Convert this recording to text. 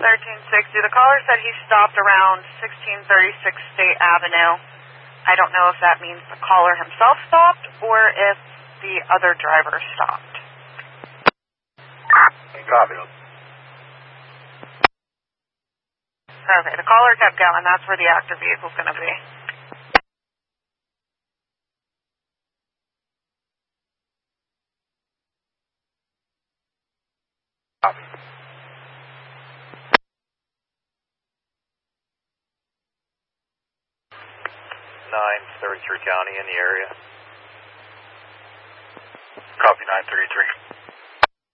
1360. The caller said he stopped around 1636 State Avenue. I don't know if that means the caller himself stopped or if the other driver stopped. Copy. Okay, the caller kept going. That's where the active vehicle's going to be. Copy. 933 County in the area. Copy 933.